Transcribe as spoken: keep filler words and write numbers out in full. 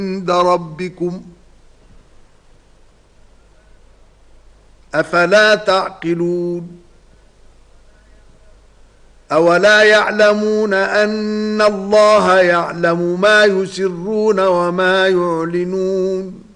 عند ربكم أفلا تعقلون أولا يعلمون أن الله يعلم ما يسرون وما يعلنون